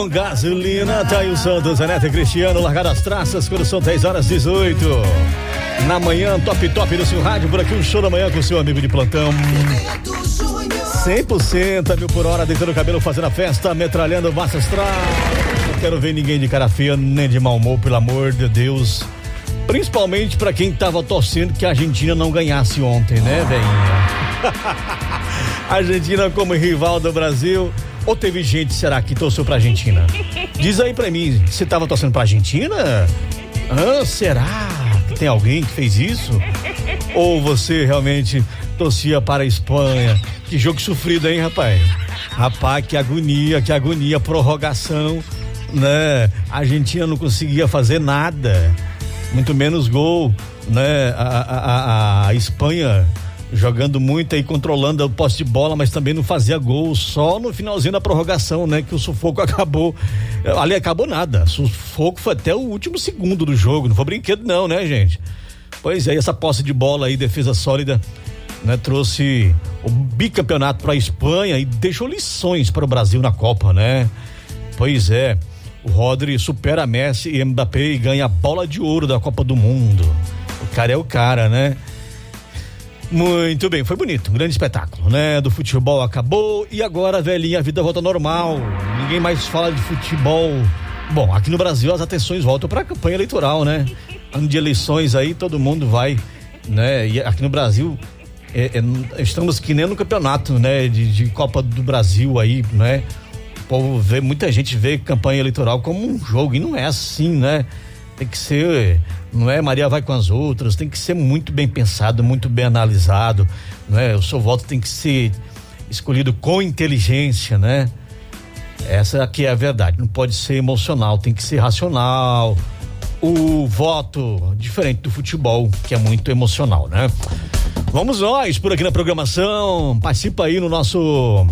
Gasolina, tá aí o Santos, Neto e Cristiano, largar as traças quando são 10h18. Na manhã, top no seu rádio, por aqui um show da manhã com o seu amigo de plantão. 100% a 1000 por hora, deitando o cabelo, fazendo a festa, metralhando massa astral. Não quero ver ninguém de cara feia, nem de mau humor, pelo amor de Deus. Principalmente pra quem tava torcendo que a Argentina não ganhasse ontem, né, velhinha? Argentina como rival do Brasil. Ou teve gente, será, que torceu pra Argentina? Diz aí pra mim, você tava torcendo pra Argentina? Será que tem alguém que fez isso? Ou você realmente torcia para a Espanha? Que jogo sofrido, hein, rapaz? Rapaz, que agonia, prorrogação, né? A Argentina não conseguia fazer nada, muito menos gol, né? A Espanha jogando muito aí, controlando o posse de bola, mas também não fazia gol, só no finalzinho da prorrogação, né? Que o sufoco acabou. Ali acabou nada, o sufoco foi até o último segundo do jogo, não foi brinquedo não, né, gente? Pois é, essa posse de bola aí, defesa sólida, né? Trouxe o bicampeonato para a Espanha e deixou lições para o Brasil na Copa, né? Pois é, o Rodri supera Messi e Mbappé e ganha a bola de ouro da Copa do Mundo. O cara é o cara, né? Muito bem, foi bonito, um grande espetáculo, né? Do futebol acabou e agora, velhinha, a vida volta normal. Ninguém mais fala de futebol. Bom, aqui no Brasil as atenções voltam para a campanha eleitoral, né? Ano de eleições aí, todo mundo vai, né? E aqui no Brasil estamos que nem no campeonato, né? De Copa do Brasil aí, né? O povo vê, muita gente vê campanha eleitoral como um jogo e não é assim, né? Tem que ser, não é Maria vai com as outras, tem que ser muito bem pensado, muito bem analisado, não é? O seu voto tem que ser escolhido com inteligência, né? Essa aqui é a verdade, não pode ser emocional, tem que ser racional. O voto, diferente do futebol, que é muito emocional, né? Vamos nós por aqui na programação, participa aí no nosso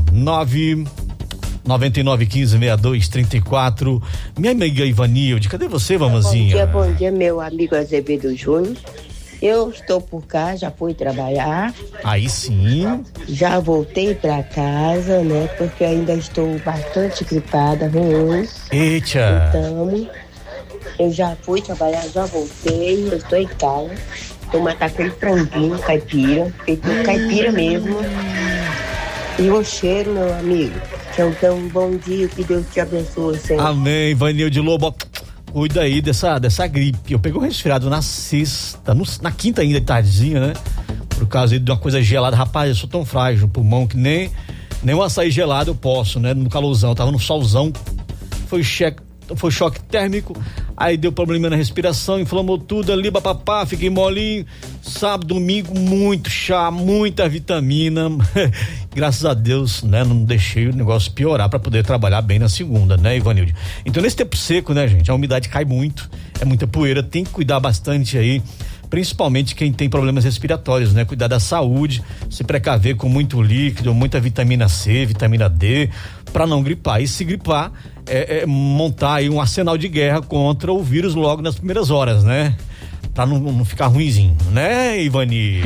99156234. Minha amiga Ivanilde, cadê você, mamazinha? Bom dia, meu amigo Azevedo Júnior. Eu estou por cá, já fui trabalhar. Aí sim. Já voltei para casa, né? Porque ainda estou bastante gripada, ruim. Eita. Então, eu já fui trabalhar, já voltei, eu estou em casa. Estou matando aquele franguinho caipira, feito caipira mesmo. E o cheiro, meu amigo. Então, bom dia, que Deus te abençoe, Senhor. Amém, Vanilde Lobo. Cuida aí dessa gripe. Eu peguei um resfriado na sexta, na quinta ainda, de tardezinha, né? Por causa de uma coisa gelada. Rapaz, eu sou tão frágil no pulmão que nem um açaí gelado eu posso, né? No calorzão, tava no solzão. Foi choque térmico, aí deu problema na respiração, inflamou tudo ali, papapá, fiquei molinho. Sábado, domingo, muito chá, muita vitamina. Graças a Deus, né? Não deixei o negócio piorar para poder trabalhar bem na segunda, né, Ivanilde? Então, nesse tempo seco, né, gente? A umidade cai muito, é muita poeira, tem que cuidar bastante aí, principalmente quem tem problemas respiratórios, né? Cuidar da saúde, se precaver com muito líquido, muita vitamina C, vitamina D, para não gripar. E se gripar, montar aí um arsenal de guerra contra o vírus logo nas primeiras horas, né? Pra não ficar ruinzinho, né, Ivani?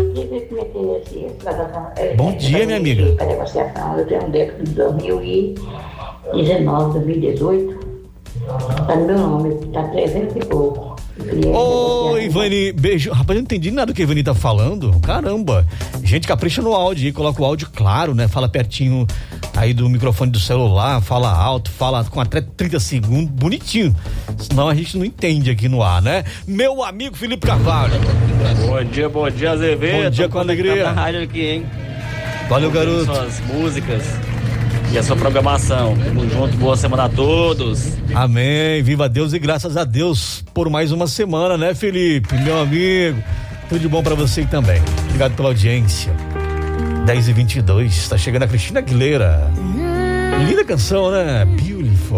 Bom dia, minha amiga. A negociação, eu tenho um década de 2019, 2018. Tá no meu nome, tá 300 e pouco. Ô, Ivani, beijo. Rapaz, eu não entendi nada do que a Ivani tá falando. Caramba. Gente, capricha no áudio aí, coloca o áudio claro, né? Fala pertinho aí do microfone do celular, fala alto, fala com até 30 segundos, bonitinho. Senão a gente não entende aqui no ar, né? Meu amigo Felipe Carvalho. Bom dia, Azevedo. Bom dia com alegria. Na rádio aqui, hein? Valeu, garoto. Suas músicas e a sua programação. Tamo junto, boa semana a todos. Amém, viva Deus e graças a Deus por mais uma semana, né, Felipe? Meu amigo, tudo de bom pra você também. Obrigado pela audiência. 10h22, tá chegando a Cristina Aguilera. Linda canção, né? Beautiful.